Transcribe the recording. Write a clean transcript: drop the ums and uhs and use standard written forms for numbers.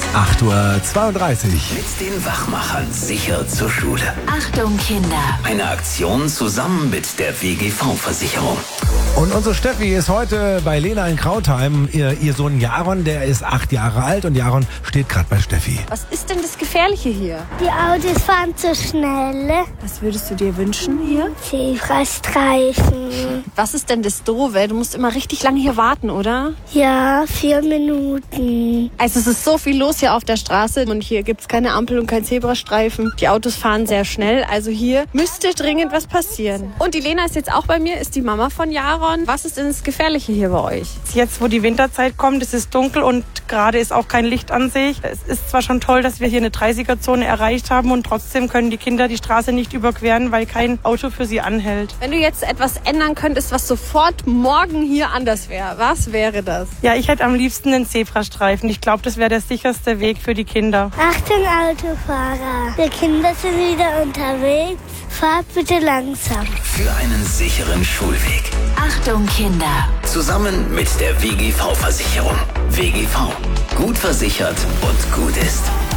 8:32 Uhr. Mit den Wachmachern sicher zur Schule. Achtung Kinder. Eine Aktion zusammen mit der WGV-Versicherung. Und unsere Steffi ist heute bei Lena in Krautheim. Ihr Sohn Jaron, der ist 8 Jahre alt und Jaron steht gerade bei Steffi. Was ist denn das Gefährliche hier? Die Autos fahren zu schnell. Was würdest du dir wünschen hier? Zebrastreifen. Was ist denn das Doofe? Du musst immer richtig lange hier warten, oder? Ja, 4 Minuten. Also es ist so viel los hier auf der Straße und hier gibt's keine Ampel und kein Zebrastreifen. Die Autos fahren sehr schnell, also hier müsste dringend was passieren. Und die Lena ist jetzt auch bei mir, ist die Mama von Jaron. Was ist denn das Gefährliche hier bei euch? Jetzt, wo die Winterzeit kommt, es ist dunkel und gerade ist auch kein Licht an sich. Es ist zwar schon toll, dass wir hier eine 30er-Zone erreicht haben und trotzdem können die Kinder die Straße nicht überqueren, weil kein Auto für sie anhält. Wenn du jetzt etwas ändern könntest, was sofort morgen hier anders wäre, was wäre das? Ja, ich hätte am liebsten einen Zebrastreifen. Ich glaube, das wäre der sicherste Weg für die Kinder. Achtung, Autofahrer. Die Kinder sind wieder unterwegs. Fahrt bitte langsam. Für einen sicheren Schulweg. Achtung Kinder. Zusammen mit der WGV-Versicherung. WGV. Gut versichert und gut ist.